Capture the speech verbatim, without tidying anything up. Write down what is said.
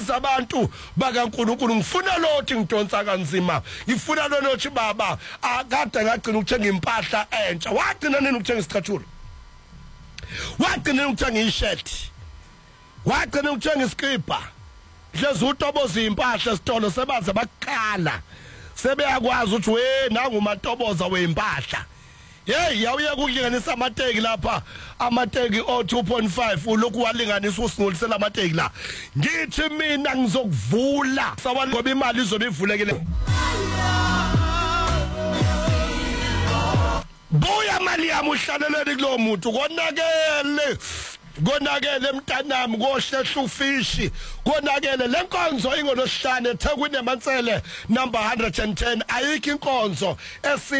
zabantu bakaNkulunkulu ngifuna lothi ngidonsa kanzima ngifuna lo nothi baba akade ngagcina ukuthenga impahla entsha wagcina nini ukuthenga isicathulo wagcina ukuthenga ishirt wagcina ukuthenga iskipa hlezi utoboza impahla esitolo sebaze bakukhala sebeyakwazi ukuthi we nangu matoboza weimpahla hey yawuye ukulinganisa amateki lapha amateki o two point five ulokhu walinganisa usingulisela amateki la ngithi mina ngizokuvula sawani ngoba imali izobe ivulekile buya mali yami uhlaleleni kulo muntu konakele konakele emntanami kohlehla ufishi konakele lenkonzo ingolosihlane eThekwini eMansele number one hundred ten ayikho inkonzo esi